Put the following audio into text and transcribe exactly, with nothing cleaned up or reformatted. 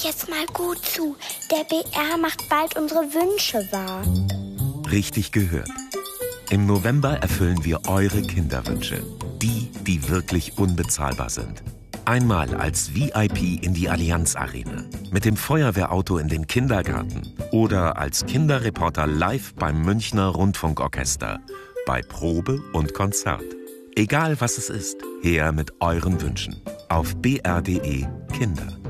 jetzt mal gut zu. Der B R macht bald unsere Wünsche wahr. Richtig gehört. Im November erfüllen wir eure Kinderwünsche. Die, die wirklich unbezahlbar sind. Einmal als V I P in die Allianz Arena. Mit dem Feuerwehrauto in den Kindergarten. Oder als Kinderreporter live beim Münchner Rundfunkorchester. Bei Probe und Konzert. Egal was es ist, her mit euren Wünschen. Auf b r punkt d e Kinder.